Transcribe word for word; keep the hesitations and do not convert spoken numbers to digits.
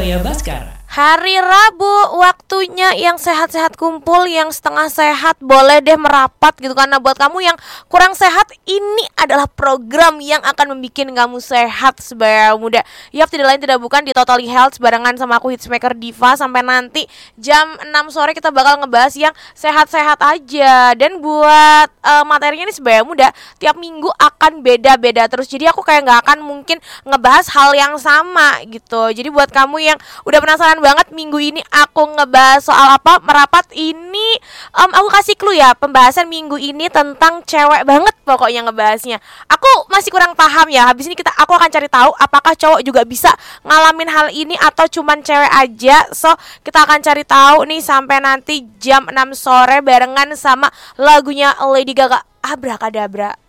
Surya Baskara. Hari Rabu, waktunya yang sehat-sehat kumpul, yang setengah sehat boleh deh merapat gitu. Karena buat kamu yang kurang sehat, ini adalah program yang akan membuat kamu sehat sebagai muda. Yap, tidak lain tidak bukan di Totally Health barengan sama aku Hitsmaker Diva. Sampai nanti jam enam sore kita bakal ngebahas yang sehat-sehat aja. Dan buat uh, materinya nih sebagai muda, tiap minggu akan beda-beda terus. Jadi aku kayak gak akan mungkin ngebahas hal yang sama gitu. Jadi buat kamu yang udah penasaran banget minggu ini aku ngebahas soal apa, merapat ini um, aku kasih clue ya, pembahasan minggu ini tentang cewek banget pokoknya ngebahasnya. Aku masih kurang paham ya. Habis ini kita aku akan cari tahu apakah cowok juga bisa ngalamin hal ini atau cuman cewek aja. So, kita akan cari tahu nih sampai nanti jam enam sore barengan sama lagunya Lady Gaga, Abracadabra.